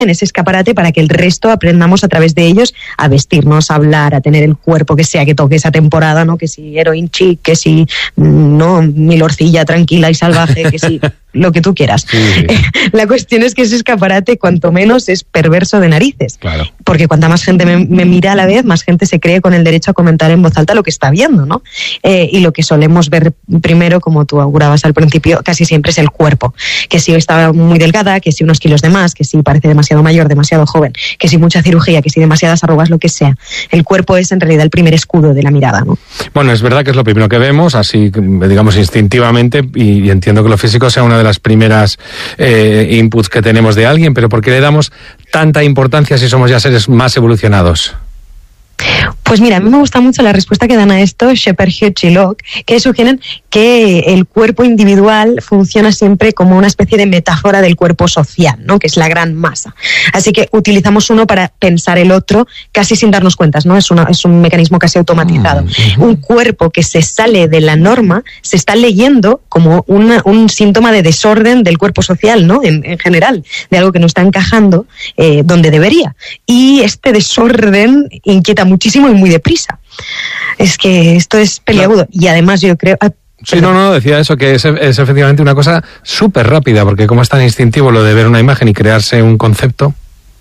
en ese escaparate para que el resto aprendamos a través de ellos a vestirnos, a hablar, a tener el cuerpo que sea que toque esa temporada, ¿no? Que si heroin chic, que si no milorcilla tranquila y salvaje, que si lo que tú quieras. Sí. La cuestión es que ese escaparate cuanto menos es perverso de narices. Claro. Porque cuanta más gente me mira a la vez, más gente se cree con el derecho a comentar en voz alta lo que está viendo, ¿no? Y lo que solemos ver primero, como tú augurabas al principio, casi siempre es el cuerpo. Que si estaba muy delgada, que si unos kilos de más, que si parece demasiado mayor, demasiado joven, que si mucha cirugía, que si demasiadas arrugas, lo que sea. El cuerpo es en realidad el primer escudo de la mirada, ¿no? Bueno, es verdad que es lo primero que vemos, así digamos instintivamente, y entiendo que lo físico sea una de las primeras inputs que tenemos de alguien, pero ¿por qué le damos tanta importancia si somos ya seres más evolucionados? Pues mira, a mí me gusta mucho la respuesta que dan a esto Shepard, Hughes y Locke, que sugieren que el cuerpo individual funciona siempre como una especie de metáfora del cuerpo social, ¿no? Que es la gran masa. Así que utilizamos uno para pensar el otro casi sin darnos cuenta, ¿no? Es un mecanismo casi automatizado. Un cuerpo que se sale de la norma se está leyendo como un síntoma de desorden del cuerpo social, ¿no? En general, de algo que no está encajando donde debería. Y este desorden inquieta muchísimo y muy deprisa. Es que esto es peliagudo. Claro. Y además yo creo... Sí, no, decía eso, que es efectivamente una cosa súper rápida, porque como es tan instintivo lo de ver una imagen y crearse un concepto...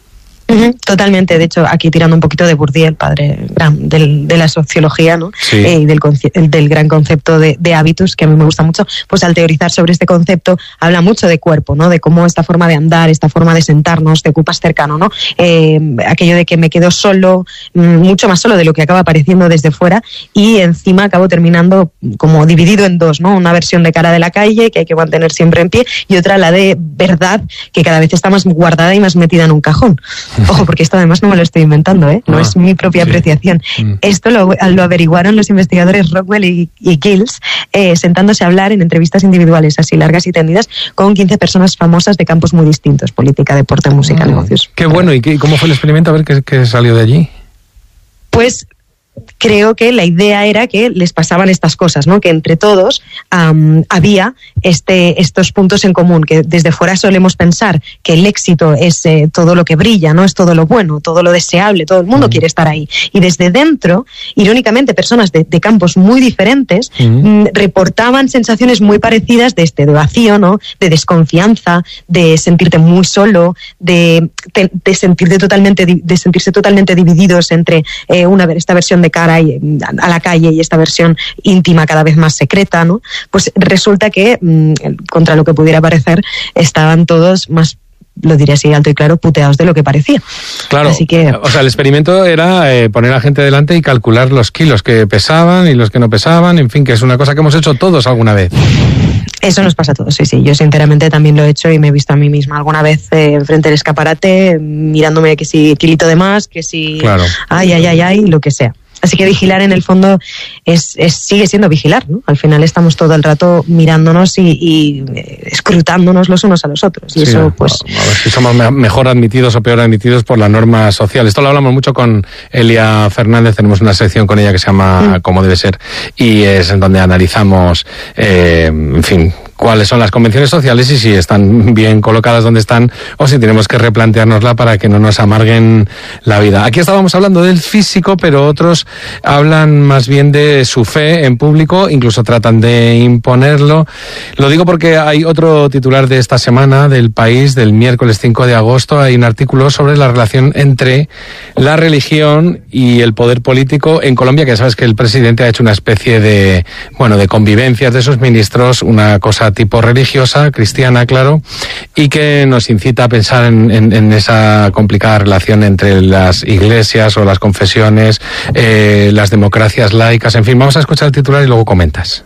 Totalmente, de hecho, aquí tirando un poquito de Bourdieu, el padre de la sociología, ¿no? Sí. Y del gran concepto de hábitos, que a mí me gusta mucho, pues al teorizar sobre este concepto, habla mucho de cuerpo, ¿no? De cómo esta forma de andar, esta forma de sentarnos, te ocupas cercano, ¿no? Aquello de que me quedo solo, mucho más solo de lo que acaba apareciendo desde fuera, y encima acabo terminando como dividido en dos, ¿no? Una versión de cara de la calle, que hay que mantener siempre en pie, y otra la de verdad, que cada vez está más guardada y más metida en un cajón. Ojo, porque esto además no me lo estoy inventando, no es mi propia apreciación. Esto lo averiguaron los investigadores Rockwell y Giles, sentándose a hablar en entrevistas individuales así largas y tendidas con 15 personas famosas de campos muy distintos: política, deporte, música, negocios. Qué bueno. ¿Y cómo fue el experimento? A ver qué salió de allí. Pues creo que la idea era que les pasaban estas cosas, ¿no? Que entre todos había estos puntos en común, que desde fuera solemos pensar que el éxito es todo lo que brilla, ¿no? Es todo lo bueno, todo lo deseable, todo el mundo quiere estar ahí. Y desde dentro, irónicamente, personas de campos muy diferentes reportaban sensaciones muy parecidas de vacío, ¿no? De desconfianza, de sentirte muy solo, de sentirse totalmente divididos entre esta versión de cara a la calle y esta versión íntima cada vez más secreta, ¿no? Pues resulta que, contra lo que pudiera parecer, estaban todos más, lo diré así alto y claro, puteados de lo que parecía. Claro, así que... o sea, el experimento era poner a la gente delante y calcular los kilos que pesaban y los que no pesaban, en fin, que es una cosa que hemos hecho todos alguna vez. Eso nos pasa a todos, sí. Yo sinceramente también lo he hecho y me he visto a mí misma alguna vez frente al escaparate, mirándome que si kilito de más, que si... Claro. Ay, lo que sea. Así que vigilar en el fondo sigue siendo vigilar, ¿no? Al final estamos todo el rato mirándonos y escrutándonos los unos a los otros. Y sí, eso pues... A ver si somos mejor admitidos o peor admitidos por la norma social. Esto lo hablamos mucho con Elia Fernández, tenemos una sección con ella que se llama Cómo debe ser, y es en donde analizamos, en fin, cuáles son las convenciones sociales y si están bien colocadas donde están o si tenemos que replanteárnosla para que no nos amarguen la vida. Aquí estábamos hablando del físico, pero otros hablan más bien de su fe en público, incluso tratan de imponerlo. Lo digo porque hay otro titular de esta semana del País, del miércoles 5 de agosto, hay un artículo sobre la relación entre la religión y el poder político en Colombia, que sabes que el presidente ha hecho una especie de convivencias de sus ministros, una cosa tipo religiosa, cristiana, claro, y que nos incita a pensar en esa complicada relación entre las iglesias o las confesiones, las democracias laicas, en fin. Vamos a escuchar el titular y luego comentas.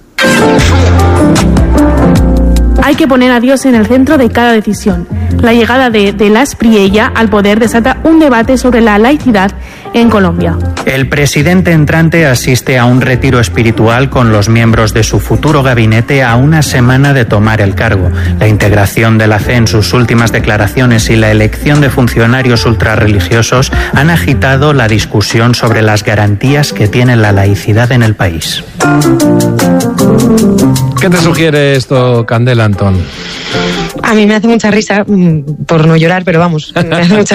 Hay que poner a Dios en el centro de cada decisión. La llegada de Las Priella al poder desata un debate sobre la laicidad en Colombia. El presidente entrante asiste a un retiro espiritual con los miembros de su futuro gabinete a una semana de tomar el cargo. La integración de la fe en sus últimas declaraciones y la elección de funcionarios ultrarreligiosos han agitado la discusión sobre las garantías que tiene la laicidad en el país. ¿Qué te sugiere esto, Candela, Antón? A mí me hace mucha risa, por no llorar, pero vamos, me hace mucha